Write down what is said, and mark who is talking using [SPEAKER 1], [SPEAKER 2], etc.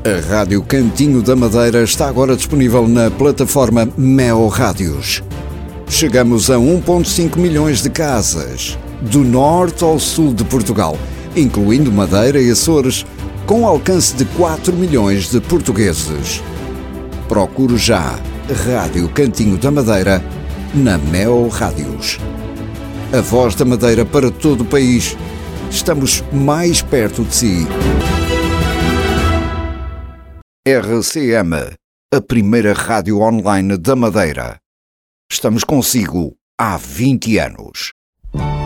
[SPEAKER 1] A Rádio Cantinho da Madeira está agora disponível na plataforma Mel Rádios. Chegamos a 1,5 milhões de casas, do norte ao sul de Portugal, incluindo Madeira e Açores, com alcance de 4 milhões de portugueses. Procure já Rádio Cantinho da Madeira na Mel Rádios. A voz da Madeira para todo o país. Estamos mais perto de si. RCM, a primeira rádio online da Madeira. Estamos consigo há 20 anos.